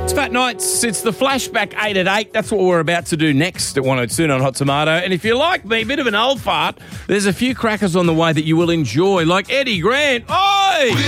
It's Fat Nights. It's the flashback 8 at 8. That's what we're about to do next at 102 on Hot Tomato. And if you like me, a bit of an old fart, there's a few crackers on the way that you will enjoy, like Eddie Grant. Oi!